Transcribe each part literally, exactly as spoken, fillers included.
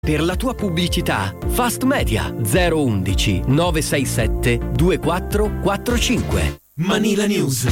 Per la tua pubblicità, Fast Media zero undici nove sei sette due quattro quattro cinque. Manila News.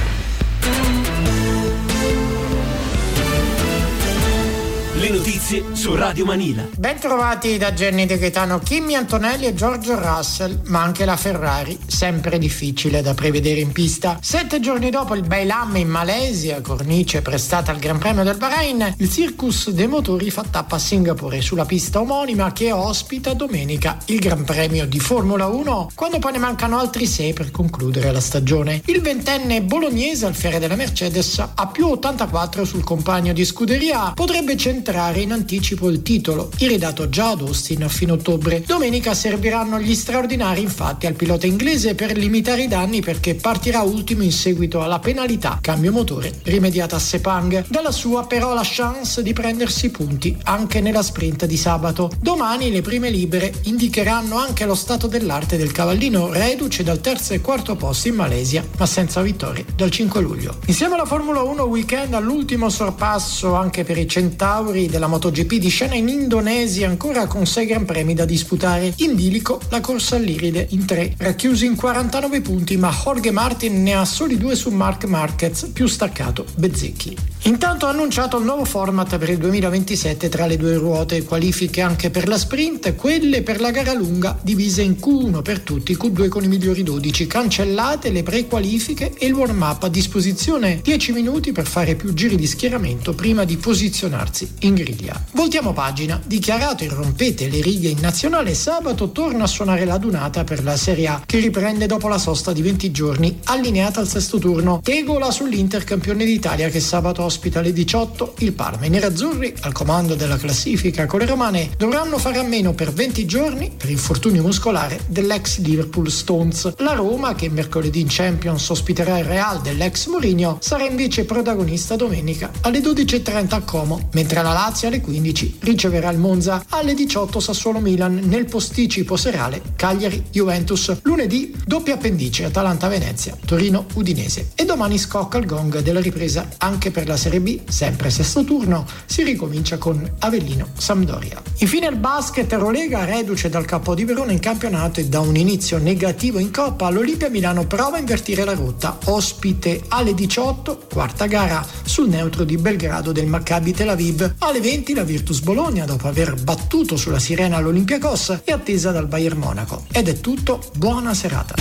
Le notizie su Radio Manila. Ben trovati da Jenny De Gaetano, Kimmy Antonelli e George Russell, ma anche la Ferrari, sempre difficile da prevedere in pista. Sette giorni dopo il Bailam in Malesia, cornice prestata al Gran Premio del Bahrain, il Circus dei motori fa tappa a Singapore sulla pista omonima che ospita domenica il Gran Premio di Formula uno, quando poi ne mancano altri sei per concludere la stagione. Il ventenne bolognese, alfiere della Mercedes, a più ottantaquattro sul compagno di scuderia, potrebbe centrare in anticipo il titolo, iridato già ad Austin a fine ottobre. Domenica serviranno gli straordinari infatti al pilota inglese per limitare i danni, perché partirà ultimo in seguito alla penalità cambio motore rimediata a Sepang. Dalla sua però la chance di prendersi punti anche nella sprint di sabato. Domani le prime libere indicheranno anche lo stato dell'arte del cavallino, reduce dal terzo e quarto posto in Malesia ma senza vittorie dal cinque luglio. Insieme alla Formula uno weekend all'ultimo sorpasso anche per i Centauri della MotoGP di scena in Indonesia, ancora con sei gran premi da disputare. In bilico la corsa all'Iride in tre, racchiusi in quarantanove punti, ma Jorge Martin ne ha soli due su Marc Marquez, più staccato Bezzecchi. Intanto ha annunciato un nuovo format per il duemilaventisette tra le due ruote, qualifiche anche per la sprint, quelle per la gara lunga divise in Q uno per tutti, Q due con i migliori dodici, cancellate le pre-qualifiche e il warm-up, a disposizione dieci minuti per fare più giri di schieramento prima di posizionarsi in griglia. Voltiamo pagina. Dichiarato irrompete le righe in nazionale, sabato torna a suonare la Dunata per la Serie A, che riprende dopo la sosta di venti giorni, allineata al sesto turno. Tegola sull'Inter, campione d'Italia, che sabato ospita alle diciotto il Parma. I nerazzurri, al comando della classifica con le romane, dovranno fare a meno per venti giorni per infortunio muscolare dell'ex Liverpool Stones. La Roma, che mercoledì in Champions ospiterà il Real dell'ex Mourinho, sarà invece protagonista domenica alle dodici e trenta a Como, mentre la Lazio alle quindici riceverà il Monza. Alle diciotto Sassuolo Milan, nel posticipo serale Cagliari Juventus. Lunedì doppia appendice Atalanta Venezia, Torino Udinese, e domani scocca il gong della ripresa anche per la Serie B, sempre sesto turno, si ricomincia con Avellino Sampdoria. Infine il basket Eurolega, reduce dal K O di Verona in campionato e da un inizio negativo in Coppa, l'Olimpia Milano prova a invertire la rotta, ospite alle diciotto, quarta gara sul neutro di Belgrado del Maccabi Tel Aviv. Alle venti la Virtus Bologna, dopo aver battuto sulla sirena l'Olympiakos, è attesa dal Bayern Monaco. Ed è tutto, buona serata.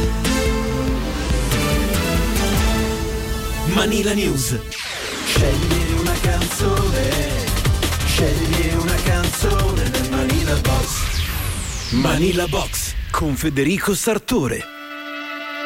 Manila News. Scegli una canzone, scegli una canzone nel Manila Box. Manila Box con Federico Sartore.